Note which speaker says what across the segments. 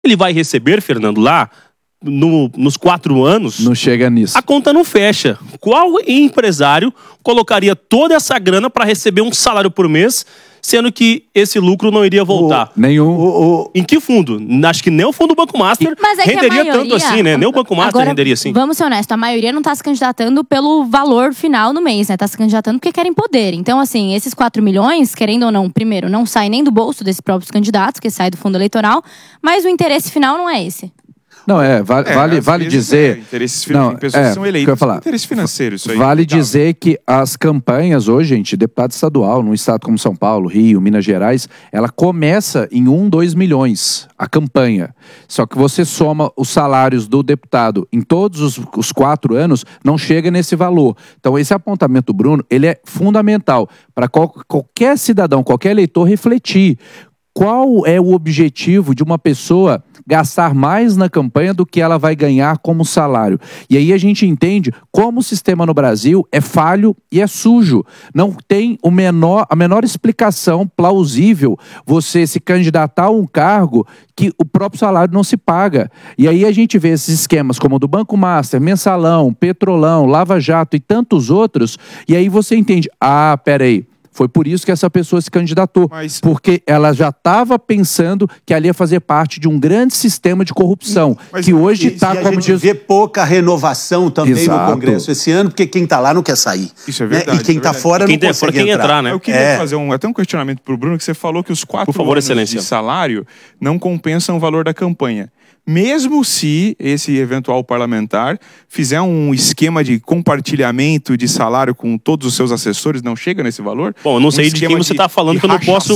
Speaker 1: ele vai receber, Fernando, lá nos 4 anos...
Speaker 2: Não chega nisso.
Speaker 1: A conta não fecha. Qual empresário colocaria toda essa grana para receber um salário por mês, sendo que esse lucro não iria voltar?
Speaker 2: Nenhum.
Speaker 1: Em que fundo? Acho que nem o fundo Banco Master renderia tanto assim, né? Nem o Banco Master renderia assim.
Speaker 3: Vamos ser honestos, a maioria não tá se candidatando pelo valor final no mês, né? Tá se candidatando porque querem poder. Então, assim, esses 4 milhões, querendo ou não, primeiro, não sai nem do bolso desses próprios candidatos, que sai do fundo eleitoral, mas o interesse final não é esse.
Speaker 2: Não, vale dizer...
Speaker 4: Interesses financeiros, pessoas que são eleitas. Interesse financeiro, isso aí.
Speaker 2: Vale dizer que as campanhas hoje, gente, deputado estadual, num estado como São Paulo, Rio, Minas Gerais, ela começa em 2 milhões, a campanha. Só que você soma os salários do deputado em todos os 4 anos, não chega nesse valor. Então, esse apontamento do Bruno, ele é fundamental para qualquer cidadão, qualquer eleitor refletir. Qual é o objetivo de uma pessoa gastar mais na campanha do que ela vai ganhar como salário? E aí a gente entende como o sistema no Brasil é falho e é sujo. Não tem a menor explicação plausível você se candidatar a um cargo que o próprio salário não se paga. E aí a gente vê esses esquemas como o do Banco Master, Mensalão, Petrolão, Lava Jato e tantos outros, e aí você entende, peraí, foi por isso que essa pessoa se candidatou. Porque ela já estava pensando que ali ia fazer parte de um grande sistema de corrupção. Que hoje está, como
Speaker 5: a gente vê pouca renovação também no Congresso esse ano, porque quem está lá não quer sair.
Speaker 4: Isso é verdade.
Speaker 5: E quem está fora não consegue entrar.
Speaker 1: né?
Speaker 4: Eu queria fazer até um questionamento para o Bruno, que você falou que os 4 anos de salário não compensam o valor da campanha. Mesmo se esse eventual parlamentar fizer um esquema de compartilhamento de salário com todos os seus assessores, não chega nesse valor?
Speaker 1: Bom, eu não sei de quem você está falando, que eu não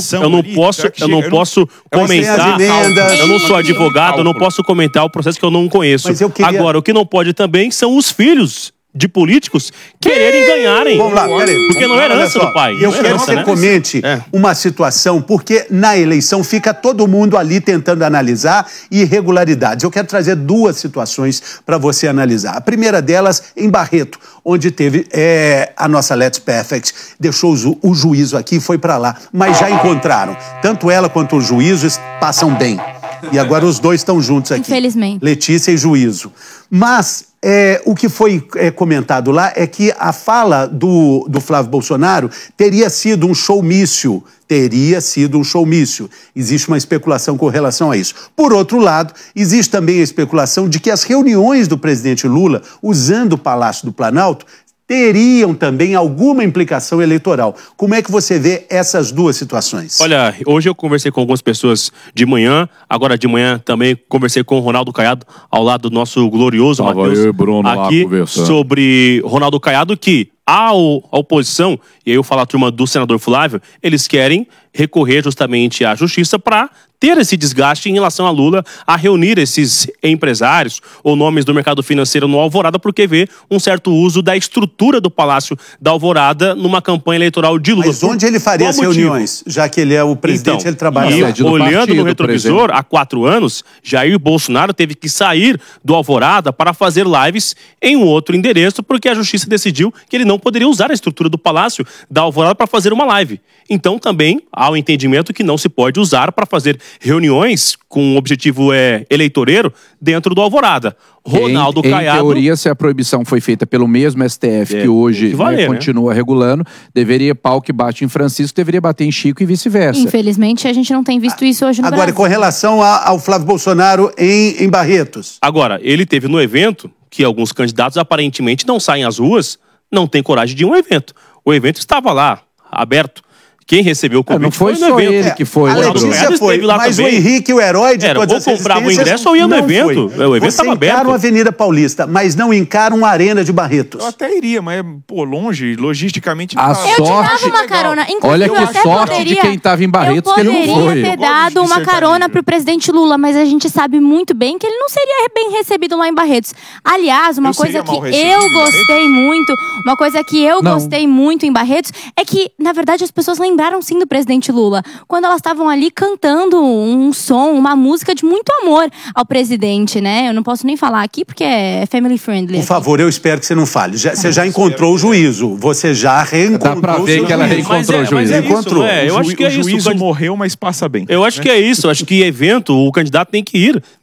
Speaker 1: posso comentar. Eu não sou advogado, eu não posso comentar o processo que eu não conheço. Agora, o que não pode também são os filhos de políticos quererem ganharem.
Speaker 5: Vamos lá, peraí.
Speaker 1: Porque não é herança do pai.
Speaker 5: Eu quero que você comente uma situação, porque na eleição fica todo mundo ali tentando analisar irregularidades. Eu quero trazer 2 situações para você analisar. A primeira delas, em Barreto, onde teve a nossa Let's Perfect, deixou o juízo aqui e foi para lá. Mas já encontraram. Tanto ela quanto o juízo passam bem. E agora os 2 estão juntos aqui.
Speaker 3: Infelizmente.
Speaker 5: Letícia e juízo. Mas o que foi comentado lá é que a fala do Flávio Bolsonaro teria sido um showmício. Teria sido um showmício. Existe uma especulação com relação a isso. Por outro lado, existe também a especulação de que as reuniões do presidente Lula, usando o Palácio do Planalto, teriam também alguma implicação eleitoral. Como é que você vê essas 2 situações?
Speaker 1: Olha, hoje eu conversei com algumas pessoas de manhã, agora de manhã também conversei com o Ronaldo Caiado, ao lado do nosso glorioso Matheus, aqui, sobre Ronaldo Caiado, que a oposição, e aí eu falo a turma do senador Flávio, eles querem recorrer justamente à justiça para ter esse desgaste em relação a Lula, a reunir esses empresários ou nomes do mercado financeiro no Alvorada, porque vê um certo uso da estrutura do Palácio da Alvorada numa campanha eleitoral de Lula.
Speaker 5: Mas onde ele faria as reuniões? Já que ele é o presidente, ele trabalha lá.
Speaker 1: Olhando no retrovisor, há 4 anos, Jair Bolsonaro teve que sair do Alvorada para fazer lives em um outro endereço, porque a justiça decidiu que ele não poderia usar a estrutura do Palácio da Alvorada para fazer uma live. Então também há o entendimento que não se pode usar para fazer reuniões com um objetivo eleitoreiro dentro do Alvorada. Ronaldo Caiado...
Speaker 2: Em teoria, se a proibição foi feita pelo mesmo STF, que hoje continua regulando, deveria, pau que bate em Francisco, deveria bater em Chico e vice-versa.
Speaker 3: Infelizmente, a gente não tem visto isso hoje no Brasil.
Speaker 5: Agora, com relação ao Flávio Bolsonaro em Barretos.
Speaker 1: Agora, ele teve no evento que alguns candidatos aparentemente não saem às ruas, não têm coragem de ir a um evento. O evento estava lá, aberto. Quem recebeu o convite
Speaker 2: não foi só ele que foi.
Speaker 5: A Letícia foi, mas o Henrique, o herói de todas as
Speaker 1: ou comprava o ingresso ou ia no evento. O evento estava aberto.
Speaker 5: Encaram a Avenida Paulista, mas não encaram a Arena de Barretos.
Speaker 4: Eu até iria, mas longe, logisticamente...
Speaker 2: A sorte...
Speaker 3: Eu te dava uma carona.
Speaker 2: Olha que sorte de quem estava em Barretos que ele não foi.
Speaker 3: Eu poderia ter dado uma carona pro presidente Lula, mas a gente sabe muito bem que ele não seria bem recebido lá em Barretos. Aliás, uma coisa que eu gostei muito, em Barretos, é que, na verdade, as pessoas lá em lembraram sim do presidente Lula, quando elas estavam ali cantando um som, uma música de muito amor ao presidente, né? Eu não posso nem falar aqui porque é family friendly.
Speaker 5: Por favor, eu espero que você não fale. Você já encontrou o juízo. Você já reencontrou.
Speaker 2: Dá pra ver que ela reencontrou o juízo.
Speaker 1: Eu acho que é isso.
Speaker 4: O juízo morreu, mas passa bem.
Speaker 1: Eu acho que é isso. Eu acho que evento, o candidato tem que ir.